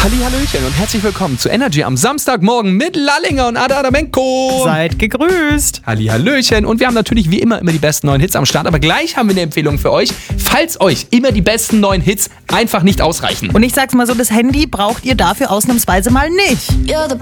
Hallihallöchen und herzlich willkommen zu Energy am Samstagmorgen mit Lallinger und Ada Adamenko. Seid gegrüßt. Hallihallöchen und wir haben natürlich wie immer die besten neuen Hits am Start, aber gleich haben wir eine Empfehlung für euch, falls euch immer die besten neuen Hits einfach nicht ausreichen. Und ich sag's mal so, das Handy braucht ihr dafür ausnahmsweise mal nicht. You're the